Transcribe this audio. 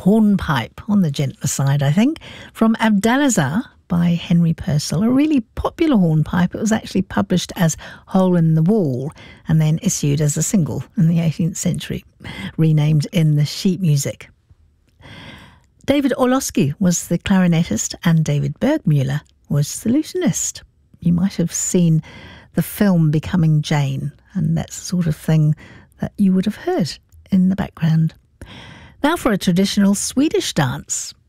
hornpipe, on the gentler side, I think, from Abdalazar by Henry Purcell, a really popular hornpipe. It was actually published as Hole in the Wall and then issued as a single in the 18th century, renamed in the sheet music. David Orlowski was the clarinetist and David Bergmuller was the lutenist. You might have seen the film Becoming Jane, and that's the sort of thing that you would have heard in the background. Now for a traditional Swedish dance.